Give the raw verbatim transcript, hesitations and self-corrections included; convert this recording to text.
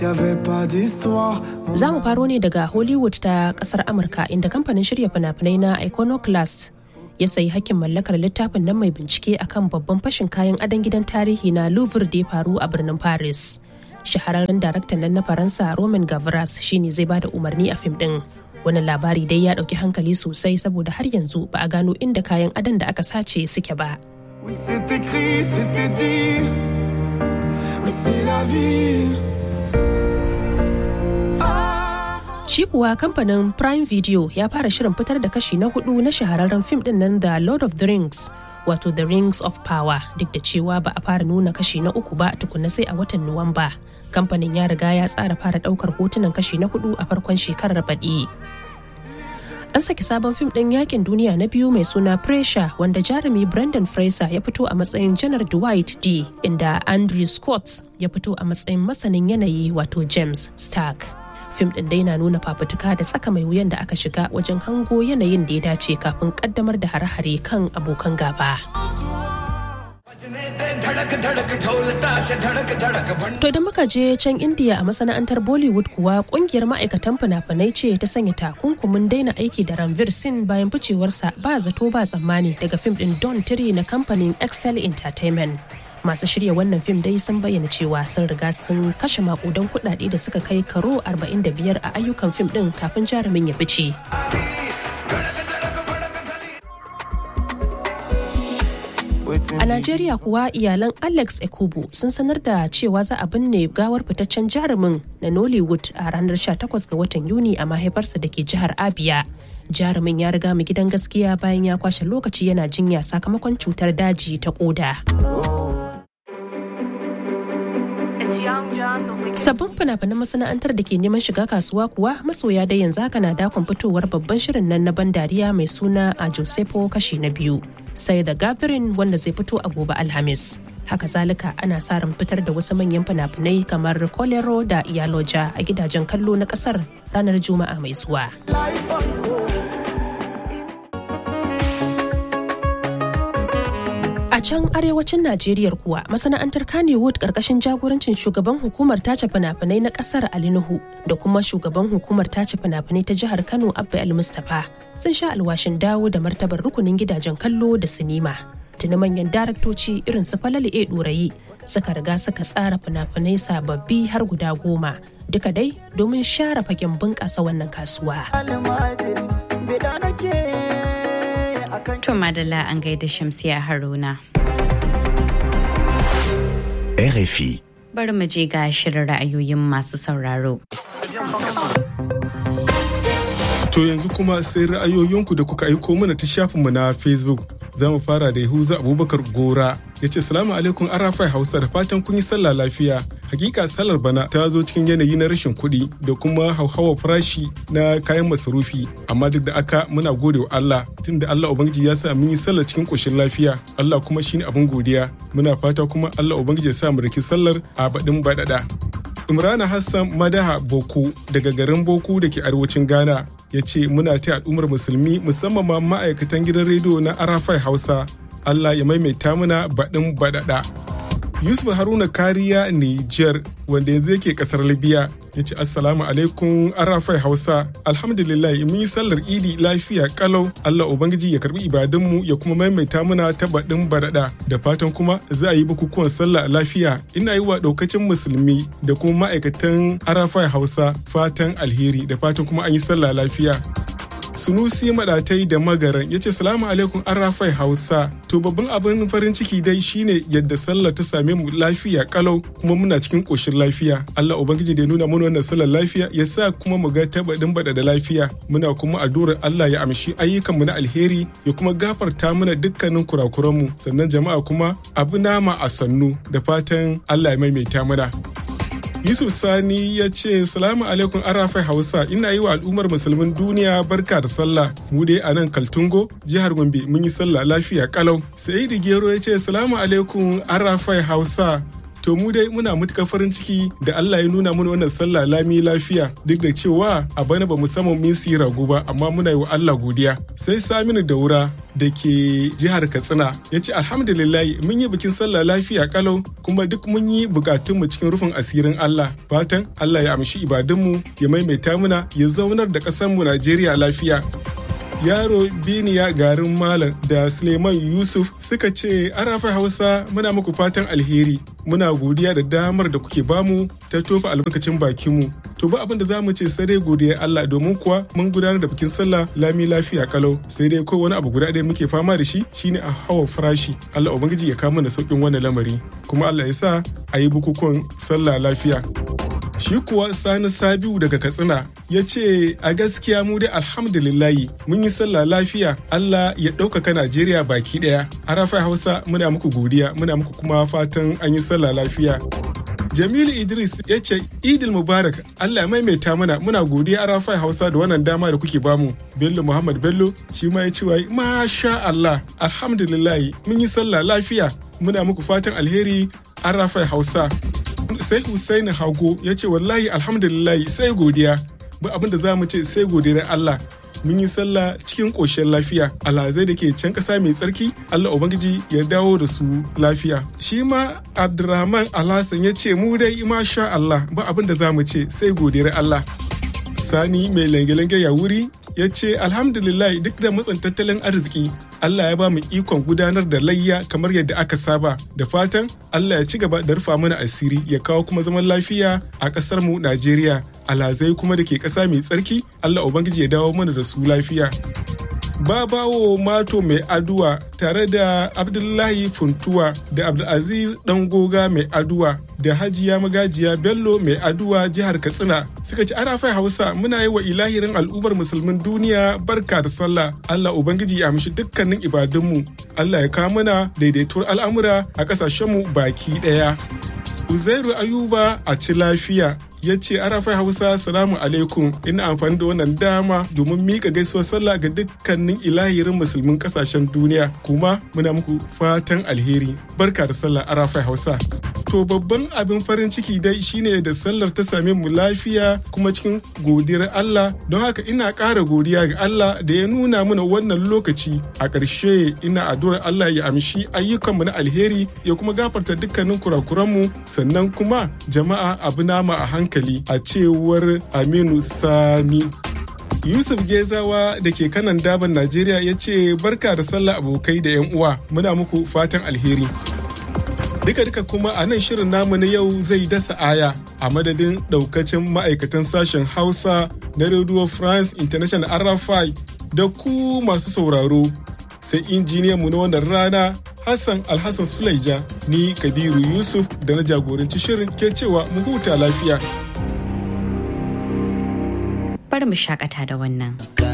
Za mu faro ne daga Hollywood ta kasar Amurka inda kamfanin shirya fina-finai na Iconoclast ya sayi hakkin mallakar littafin nan mai bincike akan babban fashin kayan adon gidan tarihi na Louvre da ya faru a birnin Paris. Shahararren daraktan nan na Faransa Romain Gavras shine zai bada umarni a fim din. Wannan labari dai ya dauki hankali sosai saboda har yanzu ba a gano inda kayan adon da aka sace suke ba. Shi kuwa kamfanin Prime Video ya fara shirin fitar da kashi na hudu na shahararren fim din nan The Lord of the Rings, wato The Rings of Power, duk da cewa ba a fara nuna kashi na uku ba tukunna sai a watan Nuwamba. Kamfanin ya riga ya tsara fara daukar hotunan kashi na hudu a farkon shekarar baɗi. An saki sabon fim ɗin yakin duniya na biyu mai suna Pressure, wanda jarumi Brendan Fraser ya fito a matsayin Janar Dwight D, inda Andrew Scott ya fito a matsayin masanin yanayi wato James Stark. Fim ɗin dai na nuna fafutuka da tsaka mai wuyan da aka shiga wajen hango yanayin da ya dace kafin kaddamar da hare-hare kan abokan gaba. To idan muka je can India a masana'antar Bollywood kuwa kungiyar ma'aikatan fina-finai ce ta sanya takunkumin daina aiki da Ranveer Singh bayan ficewarsa ba zato ba tsammani daga fim ɗin Don three na kamfanin Excel Entertainment. Masu shirya wannan fim dai sun bayyana cewa sun riga sun kashe makudan kuɗaɗe da suka kai karo arba'in da biyar a ayyukan fim ɗin kafin jarumin ya fice. A Najeriya kuwa iyalan Alex Ekubu sun sanar da cewa za a binne gawar fitaccen jarumin na Nollywood a ranar sha takwas ga watan Yuni a mahaifarsa da ke jihar Abia. Jarumin ya riga mu gidan gaskiya bayan ya kwashe lokaci yana jinya sakamakon cutar daji ta koda. Sabbin fina-finan masana'antar da ke neman shiga kasuwa kuwa masoya da yanzu haka na dakon fitowar babban shirin nan na ban dariya mai suna a Josepo kashi na biyu, sai The Gathering wanda zai fito a gobe Alhamis. Haka zalika ana sa ran fitar da wasu manyan fina-finai kamar Kolero da Iyaloja a gidajen kallo na kasar ranar Juma'a mai zuwa. A can arewacin Najeriya kuwa masana'antar Kannywood karkashin jagorancin shugaban hukumar tace fina-finai na kasar Ali Nuhu da kuma shugaban hukumar tace fina-finai ta jihar Kano Abba El Mustapha sun sha alwashin dawo da martabar rukunin gidajen kallo da sinima. Tuni manyan daraktoci irin su Falalu A Dorayi suka riga suka tsara fina-finai sababbi har guda goma, duka dai domin share fagen bunƙasa wannan kasuwa. To madalla an gaida Shamsiya Haruna. R F I. Bari mu je ga shirin ra'ayoyin masu sauraro. To yanzu kuma sai ra'ayoyinku da kuka aiko mana ta shafinmu na Facebook. Za mu fara da Yahuza Abubakar Gora. Ya ce salamu alaikum Arafai Hausa, da fatan kun yi sallah lafiya. Hakika sallar bana ta zo cikin yanayi na rashin kuɗi da kuma hauhawar farashi na kayan masarufi. Amma duk da aka muna gode wa Allah, tunda Allah Ubangiji ya sa mun yi sallar cikin ƙoshin lafiya. Allah kuma shine abin godiya. Muna fata kuma Allah Ubangiji ya sa mu riki sallar a baɗin baɗaɗa. Imrana Hassan Madaha Boku daga garin Boku da ke arewacin Ghana ya ce muna ta al'ummar musulmi musamman ma ma'aikatan gidan rediyo na Arafai Hausa. Allah ya maimaita muna baɗin baɗaɗa. Yusuf Haruna Kariya Niger wanda yanzu yake kasar Libya ya ce assalamu alaikum Arafai Hausa, alhamdulillah mun yi sallar idi lafiya kalau. Allah Ubangiji ya karbi ibadunmu ya kuma maimaita muna ta baɗin baɗaɗa, da fatan kuma za a yi bukukuwan sallah lafiya. Ina yi wa ɗaukacin musulmi da kuma ma'aikatan Arafai Hausa fatan alheri, da fatan kuma an yi sallah lafiya. Sunusi Madatai da Magaran ya ce salamu alaikum Arafai Hausa. To babban abin farin ciki dai shine yadda sallar ta same mu lafiya kalau kuma muna cikin koshin lafiya. Allah Ubangiji da ya nuna mana wannan sallar lafiya ya sa kuma mu ga tabadin bada da lafiya. Muna kuma addu'ar Allah ya amshi ayyukan mu na alheri ya kuma gafarta mana dukkanin kurakuran mu. Sannan jama'a kuma abu nama a sannu, da fatan Allah ya maimaita mana. Yusuf Sani ya ce salamu alaikum Arafai Hausa, ina yi wa al'ummar musulmin duniya barka da sallah. Mu dai a nan Kaltungo jihar Gombe mun yi sallah lafiya kalau. Sa'idu Gero ya ce salamu alaikum Arafai Hausa, To mu dai muna matuƙar farin ciki da Allah ya nuna mana wannan sallah lami lafiya duk da cewa a bana ba mu samu min siyi rago ba amma muna yi wa Allah godiya. Sai Saminu Daura da ke jihar Katsina ya ce alhamdulillah mun yi bikin sallah lafiya kalau kuma duk mun yi bukatunmu cikin rufin asirin Allah. Fatan Allah ya amshi ibadunmu ya maimaita muna ya zaunar da ƙasarmu Najeriya lafiya. Yaro Biniya garin Malam da Suleiman Yusuf suka ce Arafai Hausa muna muku fatan alheri muna godiya da damar da kuke bamu ta tofa albarkacin bakinmu. To ba abin da za mu ce sai dai godiya Allah domin kuwa mun gudanar da bikin sallah lami lafiya kalau sai dai ko wani abu guda ɗaya muke fama da shi shine a hawa farashi. Allah ubangiji ya kawo mana sauƙin wannan lamari kuma Allah ya sa a yi bukukuwan sallah lafiya. Shi kuwa Sani Sabiu daga Katsina ya ce a gaskiya mu dai alhamdulillahi mun yi sallah lafiya Allah ya ɗaukaka Najeriya baki ɗaya. Arafai Hausa muna muku godiya muna muku kuma fatan an yi sallah lafiya. Jamilu Idris ya ce Idil Mubarak Allah ya maimaita mana muna godiya Arafai Hausa da wannan dama da kuke bamu. Bello Muhammad Bello shi ma ya ce wai masha Allah alhamdulillahi mun yi sallah lafiya muna muku fatan alheri Arafai Hausa. Sai Hussaini Hago ya ce wallahi alhamdulillah sai godiya ba abin da za mu ce sai godiyar Allah mun yi sallah cikin ƙoshin lafiya alhazai da ke can ƙasa mai tsarki Allah ubangiji ya dawo da su lafiya. Shi ma Abdurrahman Alhassan ya ce mu dai masha Allah ba abin da za mu ce sai godiyar Allah. Sani mai lange-lange ya wuri ya ce alhamdulillah duk da matsin tattalin arziki Allah ya ba mu ikon gudanar da layya kamar yadda aka saba da fatan Allah ya ci gaba da rufa mana asiri ya kawo kuma zaman lafiya a ƙasar mu Najeriya alhazai kuma da ke ƙasa mai tsarki Allah ubangiji ya dawo mana da su lafiya. Babawo Mato mai aduwa tare da Abdullahi Funtuwa da Abdulaziz Dangoga mai aduwa da Hajiya Magajiya Bello mai aduwa jihar Katsina suka ci Arafai Hausa muna yi wa ilahirin al'ummar musulmin duniya barka da sallah Allah ubangiji ya amshi dukkanin ibadunmu Allah ya kawo mana daidaituwar al'amura a ƙasashenmu baki ɗaya. Uzairu Ayuba a ci lafiya ya ce Arafai Hausa salamu alaikum ina amfani da wannan dama domin mika gaisuwar sallah ga dukkanin ilahirin musulmin kasashen duniya kuma muna muku fatan alheri barka da sallah Arafai Hausa. To babban abin farin ciki dai shine da sallar ta same mu lafiya kuma cikin godiyar Allah don haka ina ƙara godiya ga Allah da ya nuna mana wannan lokaci a ƙarshe ina addu'ar Allah ya amshi ayyukanmu na alheri ya kuma gafarta dukkanin kurakuranmu sannan kuma jama'a abu nama a hankali a cewar Aminu Sani. Yusuf Gezawa da ke kanan daban Najeriya ya ce barka da sallah abokai da 'yan uwa muna muku fatan alheri. Duka-duka kuma a nan shirin namu na yau zai dasa aya a madadin daukacin ma'aikatan sashen Hausa na Radio France International R F I da ku masu sauraro sai injiniyanmu na wannan rana Hassan Alhassan Sulaija ni Kabiru Yusuf da na jagoranci shirin ke cewa mu huta lafiya. Bari mu shakata da wannan.